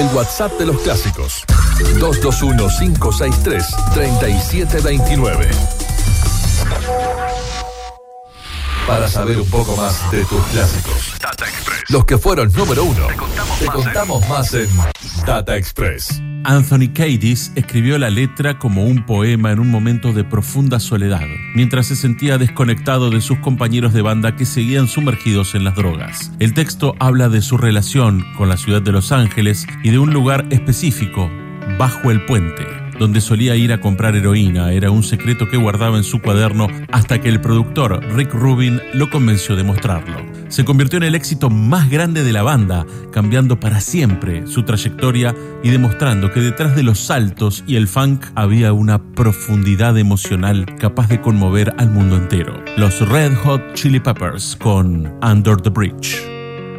El WhatsApp de los clásicos. 221-563-3729. Para saber un poco más de tus clásicos. Data Express. Los que fueron número uno. Te contamos más en Data Express. Anthony Kiedis escribió la letra como un poema en un momento de profunda soledad, mientras se sentía desconectado de sus compañeros de banda que seguían sumergidos en las drogas. El texto habla de su relación con la ciudad de Los Ángeles y de un lugar específico, bajo el puente, donde solía ir a comprar heroína. Era un secreto que guardaba en su cuaderno hasta que el productor Rick Rubin lo convenció de mostrarlo. Se convirtió en el éxito más grande de la banda, cambiando para siempre su trayectoria y demostrando que detrás de los saltos y el funk había una profundidad emocional capaz de conmover al mundo entero. Los Red Hot Chili Peppers con Under the Bridge.